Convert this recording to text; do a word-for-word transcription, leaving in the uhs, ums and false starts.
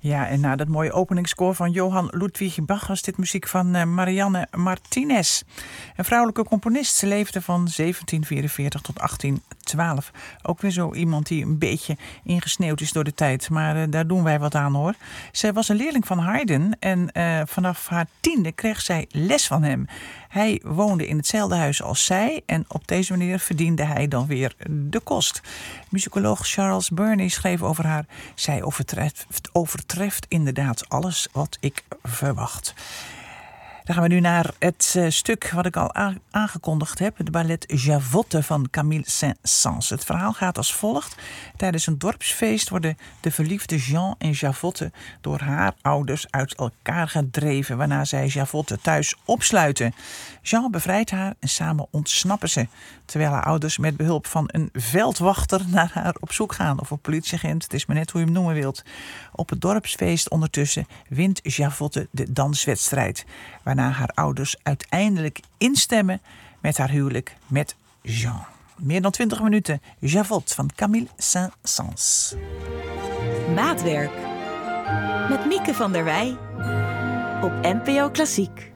Ja, en na dat mooie openingskoor van Johann Ludwig Bach was dit muziek van uh, Marianne Martinez. Een vrouwelijke componist. Ze leefde van zeventien vierenveertig tot achttien twaalf. Ook weer zo iemand die een beetje ingesneeuwd is door de tijd. Maar uh, daar doen wij wat aan, hoor. Zij was een leerling van Haydn en uh, vanaf haar tiende kreeg zij les van hem. Hij woonde in hetzelfde huis als zij en op deze manier verdiende hij dan weer de kost. Musicoloog Charles Burney schreef over haar: zij overtreft, overtreft inderdaad alles wat ik verwacht. Dan gaan we nu naar het uh, stuk wat ik al a- aangekondigd heb. Het ballet Javotte van Camille Saint-Saëns. Het verhaal gaat als volgt. Tijdens een dorpsfeest worden de verliefde Jean en Javotte door haar ouders uit elkaar gedreven, waarna zij Javotte thuis opsluiten. Jean bevrijdt haar en samen ontsnappen ze, terwijl haar ouders met behulp van een veldwachter naar haar op zoek gaan. Of een politieagent, het is maar net hoe je hem noemen wilt. Op het dorpsfeest ondertussen wint Javotte de danswedstrijd, waarna haar ouders uiteindelijk instemmen met haar huwelijk met Jean. Meer dan twintig minuten. Javotte van Camille Saint-Saëns. Maatwerk met Mieke van der Wij op N P O Klassiek.